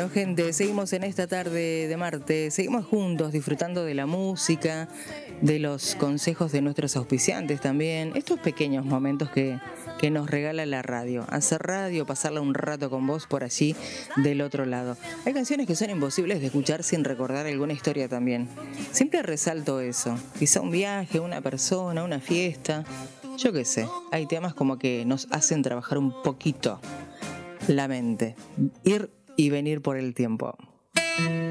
Bueno, gente, seguimos en esta tarde de martes, seguimos juntos disfrutando de la música, de los consejos de nuestros auspiciantes también, estos pequeños momentos que nos regala la radio, hacer radio, pasarla un rato con vos por allí del otro lado. Hay canciones que son imposibles de escuchar sin recordar alguna historia también. Siempre resalto eso, quizá un viaje, una persona, una fiesta, yo qué sé, hay temas como que nos hacen trabajar un poquito la mente, ir y venir por el tiempo.